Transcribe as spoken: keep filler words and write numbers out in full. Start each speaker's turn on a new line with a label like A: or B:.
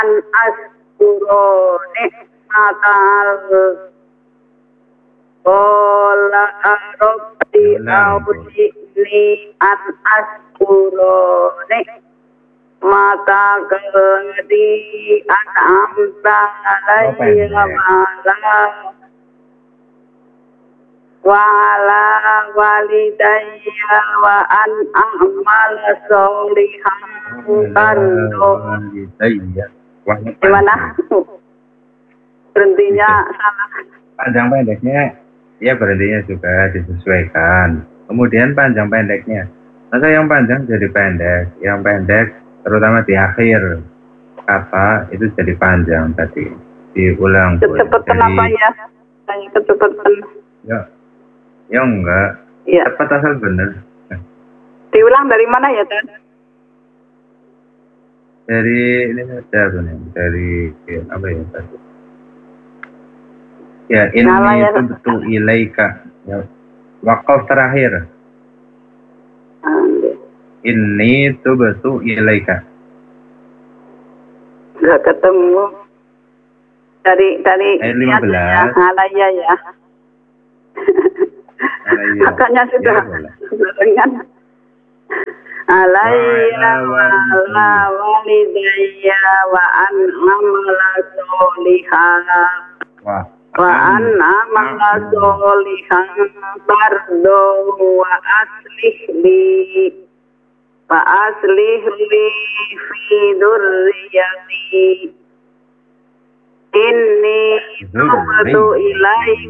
A: an askuro nikmatal qala rabbi awzi'ni an askuro nikmata kalladhi an'amta alayya wa ala walidayya wa an a'mala sholihan tardo. Gimana? Berhentinya salah.
B: Panjang pendeknya ya berhentinya juga disesuaikan. Kemudian panjang pendeknya, masa yang panjang jadi pendek, yang pendek terutama di akhir kata itu jadi panjang tadi. Diulang.
A: Kecepatan apa ya? Tanya kecepatan.
B: Ya, ya enggak.
A: Ya.
B: Cepat asal benar.
A: Diulang dari mana ya, Tan?
B: Dari ini saja nih, dari apa ya tadi? Ya, ini ya, itu betul ilaika. Ya, wakaf terakhir.
A: Ambil.
B: Ini itu betul ilaika.
A: Sudah ketemu. Dari dari
B: ayat lima belas.
A: Alaya ya.
B: Alaya.
A: Makanya sudah sudah dengan Alaya wa ala walidayya wa an amala sholihan
B: Wah.
A: wa an amala sholihan bardo wa aslih li wa aslih li fi dzurriyyati inni tubtu ilaika